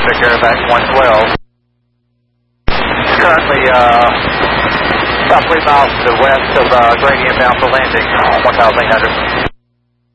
Pacific Airback 112. Currently about 3 miles to the west of Grady inbound for landing, 1,800.